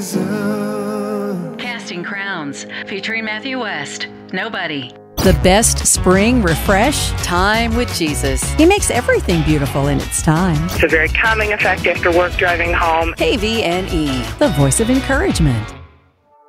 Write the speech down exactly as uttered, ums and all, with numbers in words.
Casting Crowns, featuring Matthew West. Nobody. The best spring refresh time with Jesus. He makes everything beautiful in its time. It's a very calming effect after work driving home. K V N E, the voice of encouragement.